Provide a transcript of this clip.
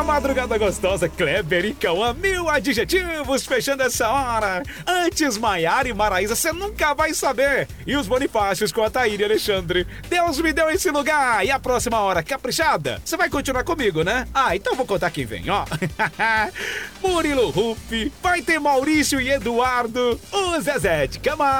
madrugada gostosa, Kleber e Cauã, 1000 adjetivos fechando essa hora. Antes, Maiara e Maraísa, você nunca vai saber. E os Bonifácios com a Taíra e Alexandre. Deus me deu esse lugar. E a próxima hora, caprichada? Você vai continuar comigo, né? Então vou contar quem vem, ó. Murilo Ruff, vai ter Maurício e Eduardo, o Zezé de Camargo.